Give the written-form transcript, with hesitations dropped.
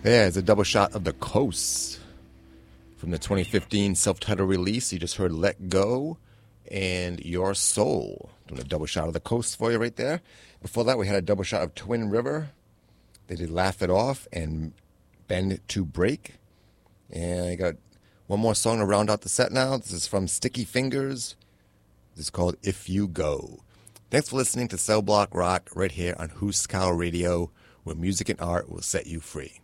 There's a double shot of The Coast from the 2015 self-titled release. You just heard Let Go and Your Soul. Doing a double shot of The Coast for you right there. Before that, we had a double shot of Twin River. They did Laugh It Off and Bend to Break. And I got one more song to round out the set now. This is from Sticky Fingers. This is called If You Go. Thanks for listening to Cell Block Rock right here on Huskau Radio, where music and art will set you free.